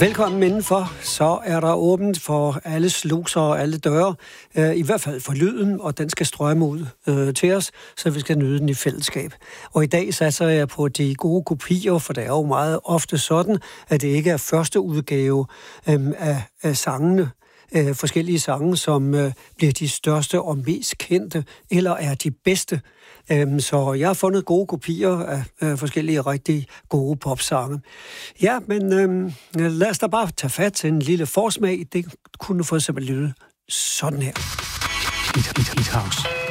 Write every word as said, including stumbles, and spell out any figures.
Velkommen indenfor. Så er der åbent for alle sluser og alle døre, øh, i hvert fald for lyden, og den skal strømme ud øh, til os, så vi skal nyde den i fællesskab. Og i dag satser jeg på de gode kopier, for det er jo meget ofte sådan, at det ikke er første udgave øh, af, af sangene, øh, forskellige sange, som øh, bliver de største og mest kendte, eller er de bedste. Øhm, så jeg har fundet gode kopier af øh, forskellige rigtig gode popsange. Ja, men øhm, lad os da bare tage fat til en lille forsmag. Det kunne for eksempel lyde sådan her. Hit, hit, hit house.